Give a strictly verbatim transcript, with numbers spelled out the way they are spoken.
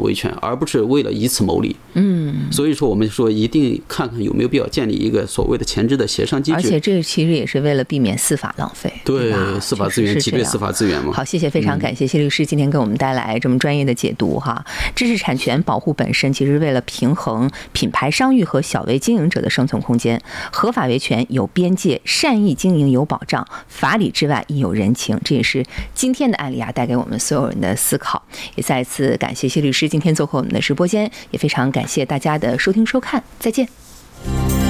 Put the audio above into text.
维权，而不是为了以此牟利。 嗯， 所以说我们说一定看看有没有必要建立一个所谓的前置的协商机制， 而且这其实也是为了避免司法浪费。 对，司法资源挤兑司法资源嘛。 好，谢谢，非常感谢谢律师今天给我们带来这么专业的解读哈。知识产权保护本身其实是为了平衡品牌商誉和小微经营者的生存空间，合法维权有边界，善意经营有保障，法理之外亦有人情，这也是今天的案例啊带给我们所有人的思考。也再次感谢谢律师今天做客我们的直播间，也非常感谢大家的收听收看，再见。